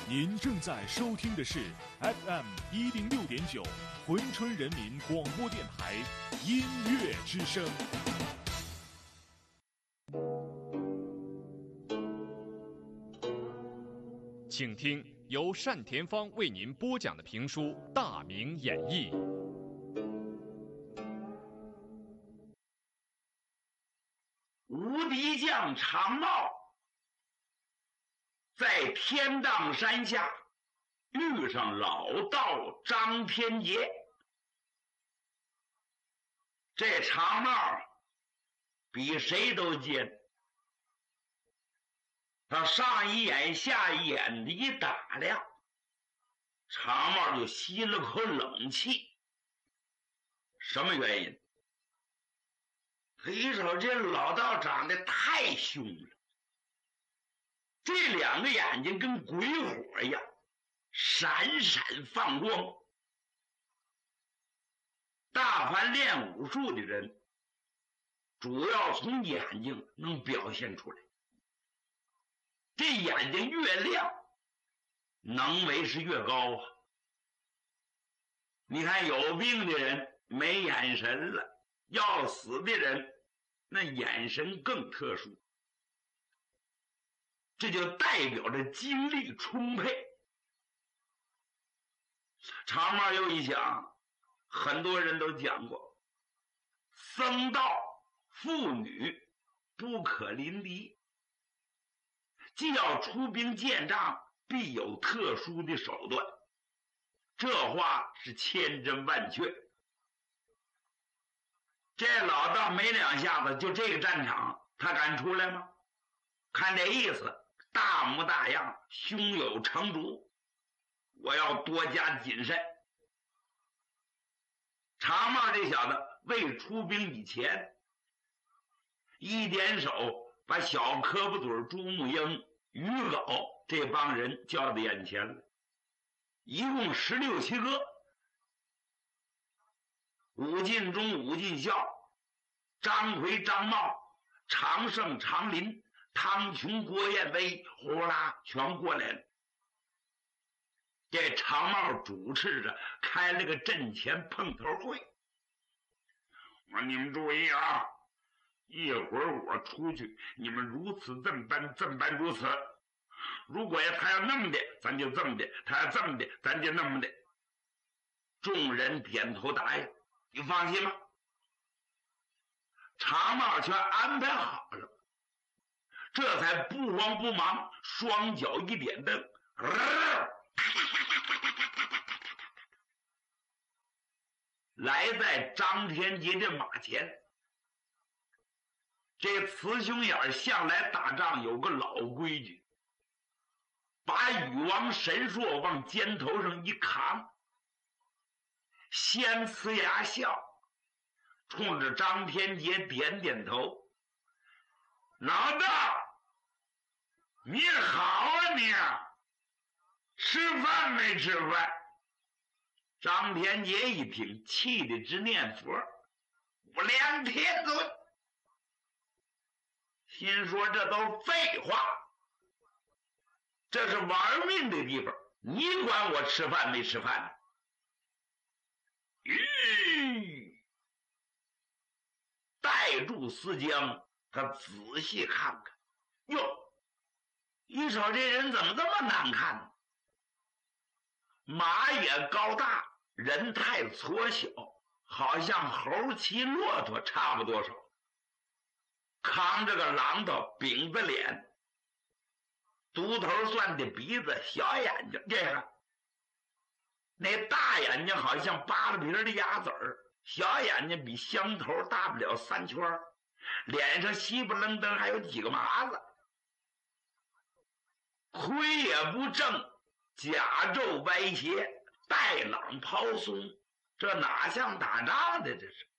您正在收听的是 FM106.9珲春人民广播电台音乐之声。请听由单田芳为您播讲的评书《大明演义》。 无敌将常茂在天荡山下遇上老道张天杰。这常茂比谁都尖，他上一眼下一眼的一打量，常茂就吸了口冷气。什么原因？他一瞅这老道长得太凶了，这两个眼睛跟鬼火一样闪闪放光。大凡练武术的人主要从眼睛能表现出来，这眼睛越亮能为是越高啊。你看有病的人没眼神了，要死的人那眼神更特殊，这就代表着精力充沛。常茂又一想，很多人都讲过，僧道妇女不可临敌，既要出兵见仗，必有特殊的手段，这话是千真万确。这老道没两下子，就这个战场他敢出来吗？看这意思，大模大样，胸有成竹，我要多加谨慎。常茂这小子未出兵以前，一点手把小磕巴嘴朱木英、于镐这帮人叫到眼前了，一共16、17个。武进忠、武进孝、张奎、张茂、常胜、常林、汤琼、郭彦威，呼啦全过来了。这常茂主持着开了个阵前碰头会。我说你们注意啊，一会儿我出去，你们如此这么办如此。如果他要那么的，咱就这么的；他要这么的，咱就那么的。众人点头答应。你放心吧，常茂全安排好了，这才不慌不忙，双脚一点蹬，来在张天杰的马前。这慈兄眼向来打仗有个老规矩，把禹王神硕往肩头上一扛，先呲牙笑，冲着张天杰点点头。老大你好啊，你吃饭没吃饭？张天杰一听，气得直念佛，无量天尊，心说这都废话，这是玩命的地方，你管我吃饭没吃饭呢？带住思江，他仔细看看，哟，一瞅这人怎么这么难看呢？马也高大，人太矬小，好像猴骑骆驼差不多少，扛着个榔头，饼子脸，独头蒜的鼻子，小眼睛，这个那大眼睛好像扒了皮的鸭子儿，小眼睛比香头大不了3圈，脸上稀不愣登还有几个麻子，盔也不正，甲胄歪斜，带朗抛松，这哪像打仗的？这是。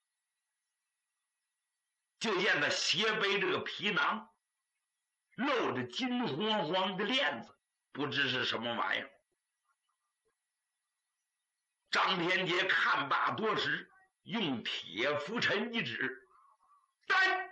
就见他斜背这个皮囊，露着金晃晃的链子，不知是什么玩意儿。张天杰看罢多时，用铁拂尘一指，单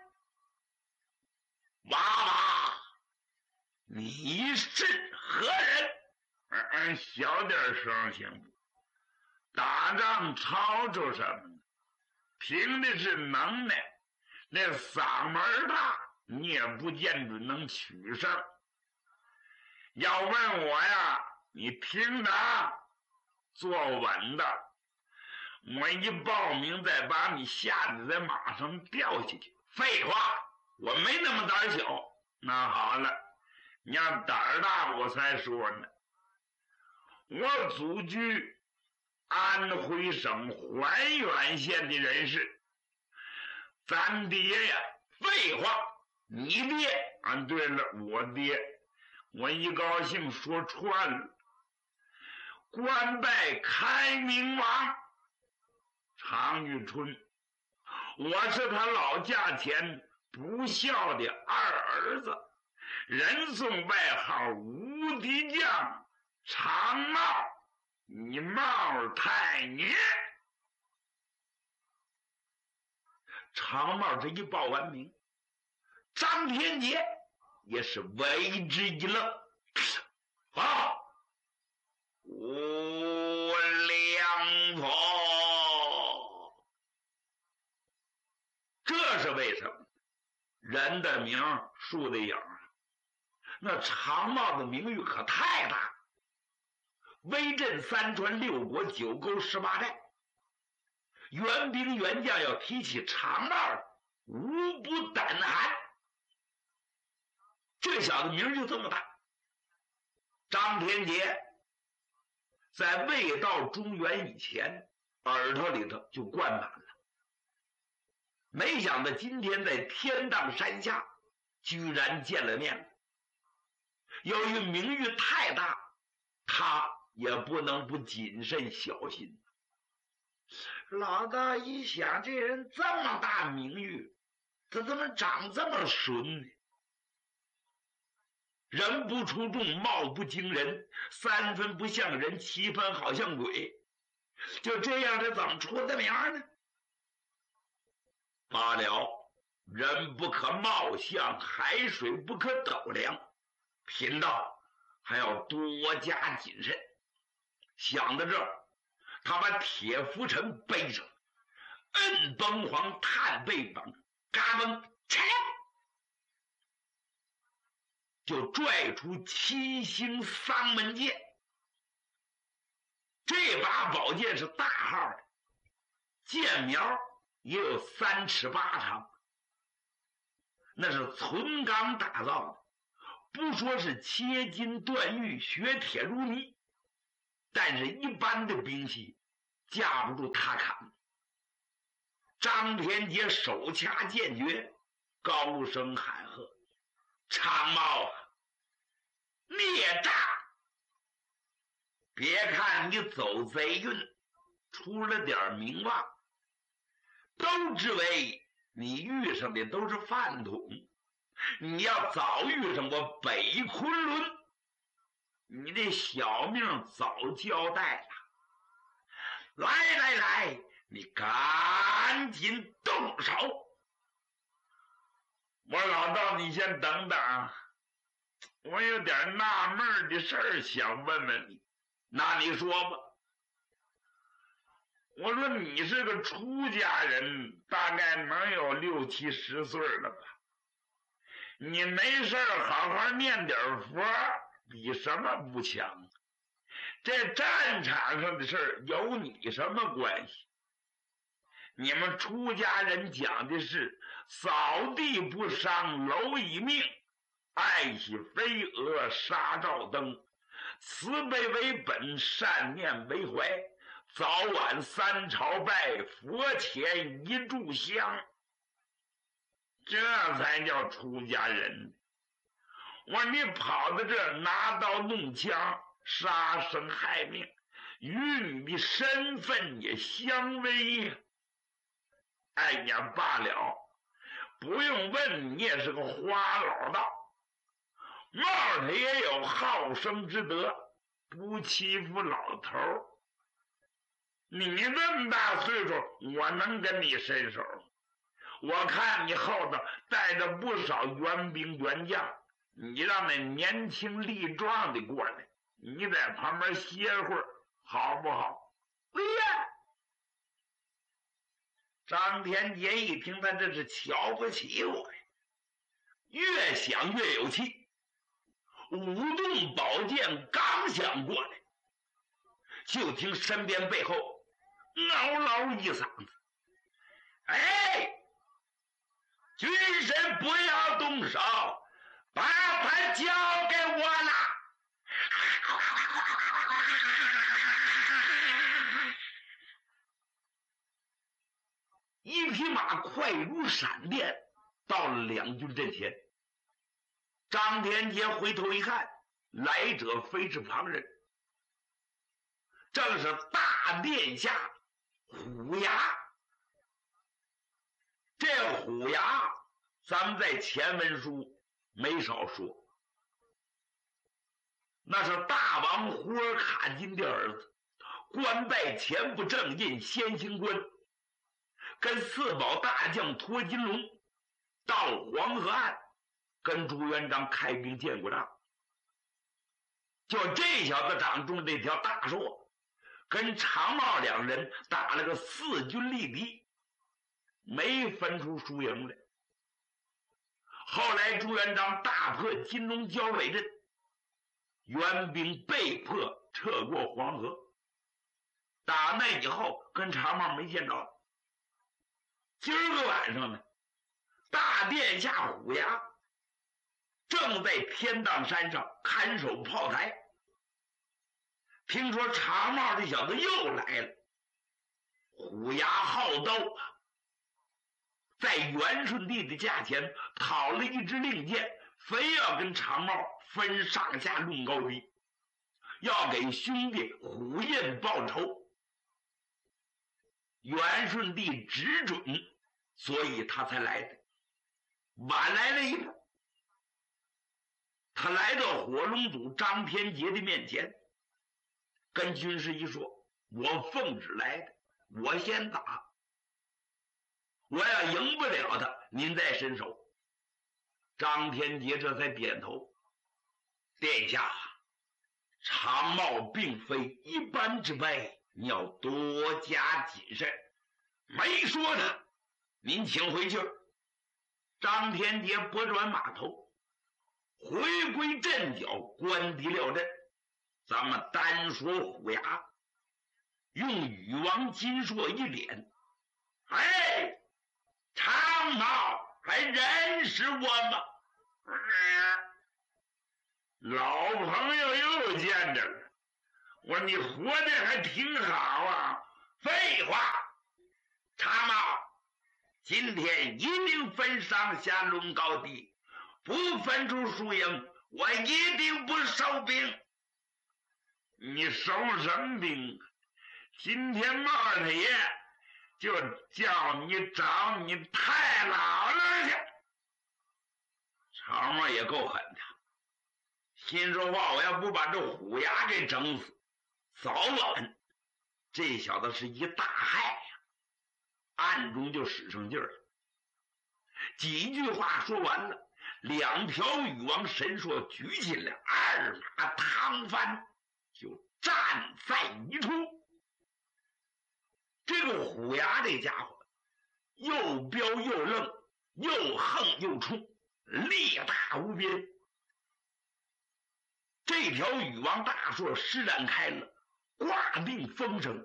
娃娃，你是何人？ 小点声行不？打仗吵着什么呢？凭的是能耐，那嗓门大，你也不见准能取胜。要问我呀，你听着，坐稳的，我一报名再把你吓得在马上掉下去。废话，我没那么胆小。那好了，你要胆大我才说呢。我祖居安徽省怀远县的人士，咱爹呀，废话，你爹对了，我爹，我一高兴说串了。官拜开明王常遇春，我是他老驾前不孝的二儿子，人送外号无敌将常茂，你茂太爷。常茂这一报完名，张天杰也是为之一愣。啊，无良否？这是为什么？人的名，树的影，那常茂的名誉可太大，威震三川六国九沟18寨，援兵援将要提起常茂，无不胆寒。这小子名就这么大。张天杰在未到中原以前，耳朵里头就灌满了。没想到今天在天荡山下居然见了面了。由于名誉太大，他也不能不谨慎小心。老大一想，这人这么大名誉，他怎么长这么损呢？人不出众，貌不惊人，3分不像人，7分好像鬼。就这样，他怎么出的名呢？罢了，人不可貌相，海水不可斗量，贫道还要多加谨慎。想到这儿，他把铁浮尘背上，摁崩黄探背绑，嘎嘣切，就拽出7星丧门剑。这把宝剑是大号的，剑苗也有3尺8长，那是纯钢打造的。不说是切金断玉、削铁如泥，但是一般的兵器架不住他砍。张天杰手掐剑诀，高声喊喝：“常茂，孽诈！别看你走贼运，出了点名望，都知为你遇上的都是饭桶。你要早遇上我北昆仑，你的小命早交代了。来，你赶紧动手！”我老道，你先等等，我有点纳闷的事儿想问问你。那你说吧。我说你是个出家人，大概能有60、70岁了吧？你没事好好念点佛，比什么不强？这战场上的事儿有你什么关系？你们出家人讲的是扫地不伤蝼蚁命，爱惜飞蛾杀照灯，慈悲为本，善念为怀，早晚3朝拜，佛前1炷香，这才叫出家人。我说你跑到这拿刀弄枪，杀生害命，与你的身份也相违呀。哎呀，罢了，不用问，你也是个花老道。茂他也有好生之德，不欺负老头儿。你这么大岁数，我能跟你伸手？我看你后头带着不少援兵援将，你让那年轻力壮的过来， 你在旁边歇会儿好不好？哎呀，张天杰一听他这是瞧不起我呀，越想越有气，舞动宝剑刚想过来，就听身边背后嗷嗷一嗓子：“哎，军神不要动手，把他交给我了！”一匹马快如闪电到了两军阵前。张天杰回头一看，来者非是旁人，正是大殿下虎牙。这虎牙咱们在前文书没少说，那是大王胡尔卡金的儿子，官拜前部正印先行官，跟四保大将托金龙到黄河岸跟朱元璋开兵见过仗。就这小子掌中这条大槊，跟常茂两人打了个四军力敌，没分出输赢来。后来朱元璋大破金龙交尾阵，援兵被迫撤过黄河。打那以后跟常茂没见着。今儿个晚上呢，大殿下虎牙正在天荡山上看守炮台，听说常茂这小子又来了。虎牙好斗啊，在元顺帝的驾前讨了一支令箭，非要跟常茂分上下论高低，要给兄弟虎印报仇。元顺帝只准，所以他才来的，晚来了一步。他来到火龙祖张天杰的面前，跟军师一说：“我奉旨来的，我先打，我要赢不了他，您再伸手。”张天杰这才点头：“殿下，常茂并非一般之辈，你要多加谨慎。”没说他，您请回去。张天杰拨转马头，回归阵脚，关敌料阵。咱们单说虎牙，用禹王金硕一脸：“哎，常茂还认识我吗？”老朋友又见着了。我说你活得还挺好啊。废话，常茂今天一定分上下论高低，不分出输赢，我一定不收兵。你收什么兵？今天茂大爷就叫你找你太姥姥去。常茂也够狠的，心说话我要不把这虎牙给整死，早晚这小子是一大害呀。暗中就使上劲儿了。几句话说完了，两条禹王神槊举起来，二马趟翻，就站在一处。这个虎牙这家伙又彪又愣，又横又冲，力大无边。这条禹王大槊施展开了，挂定风声，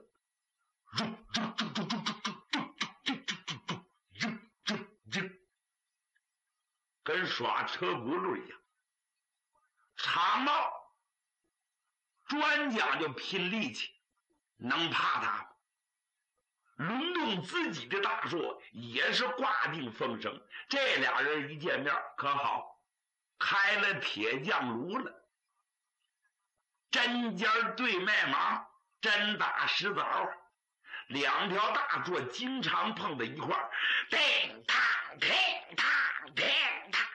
跟耍车轱辘一样。常茂专讲究拼力气，能怕他吗？轮动自己的大槊也是挂定风声。这俩人一见面可好，开了铁匠炉了。针尖对麦芒，针打石枣，两条大槊经常碰在一块儿，叮当叮当叮当，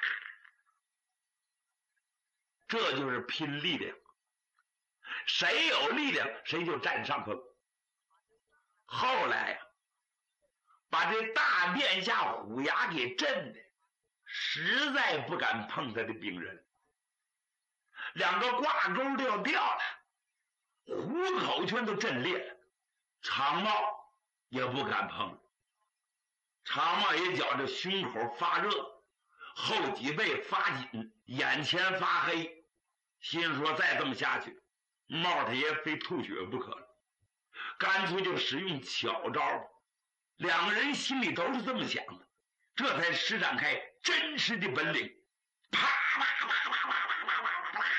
这就是拼力量。谁有力量谁就占上风。后来呀，把这大殿下虎牙给震的，实在不敢碰他的兵人。 两个挂钩都要掉了，虎口全都震裂了，长帽也不敢碰。长帽也觉着胸口发热，后脊背发紧，眼前发黑，心说再这么下去，帽太爷非吐血不可了，干脆就使用巧招吧。两个人心里都是这么想的，这才施展开真实的本领。啪啪啪啪啪啪啪啪啪，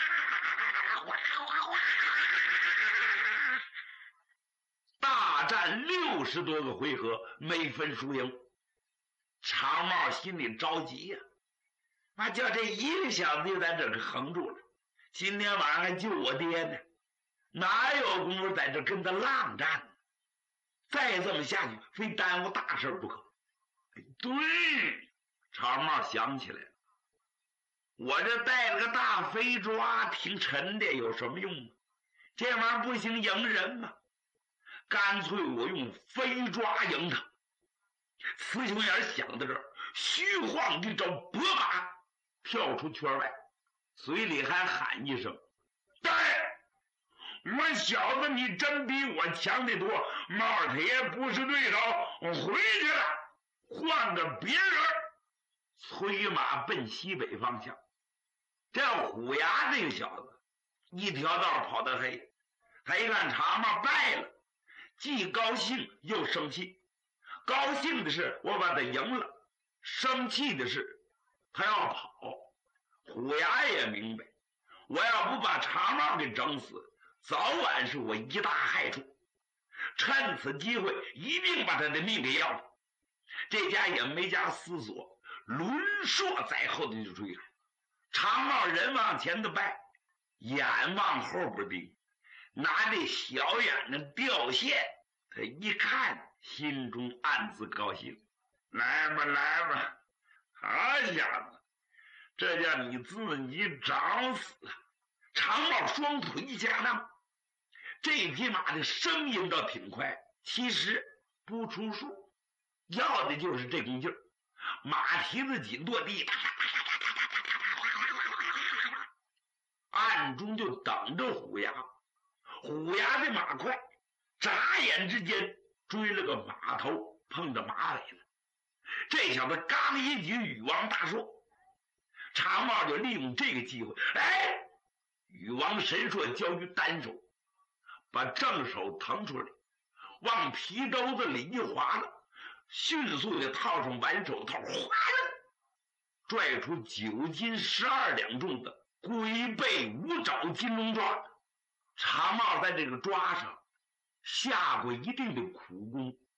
大战60多个回合，没分输赢。长帽心里着急呀，就这一个小子就在这儿横住了，今天晚上还救我爹呢，哪有功夫在这跟他浪战呢？再这么下去，非耽误大事不可。对，长帽想起来了，我这带了个大飞抓，挺沉的，有什么用啊？这玩意儿不行迎人吗？干脆我用飞抓迎他。雌雄眼想到这儿，虚晃一招拨马跳出圈外，嘴里还喊一声：“对，我小子你真比我强得多，帽太爷不是对手，我回去了，换个别人。”催马奔西北方向。这虎牙这个小子一条道跑得黑，他一看长帽败了，既高兴又生气。高兴的是我把他赢了，生气的是他要跑。虎牙也明白，我要不把长帽给整死，早晚是我一大害处，趁此机会一定把他的命给要了。这家也没加思索，轮硕在后头就追上。长帽人往前头拜，眼往后边盯，拿这小眼睛掉线，他一看心中暗自高兴，来吧来吧，好小子，这叫你自己找死啊！长帽双腿一夹裆，这匹马的声音倒挺快，其实不出数，要的就是这功劲儿。马蹄子紧落地，暗中就等着虎牙。虎牙的马快，眨眼之间追了个马头，碰着马尾了。这小子刚一举羽王大硕，长帽就利用这个机会，羽王神硕交于单手，把正手腾出来，往皮兜子里一划了，迅速的套上挽手套，哗啦，拽出9斤12两重的龟背5爪金龙抓。长帽在这个抓上下过一定的苦功，